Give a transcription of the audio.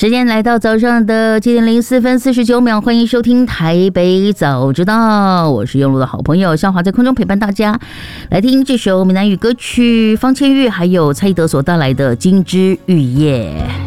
时间来到早上的7:04:49，欢迎收听台北早知道，我是用路的好朋友向华，在空中陪伴大家来听这首闽南语歌曲，方千玉还有蔡依德所带来的《金枝玉叶》。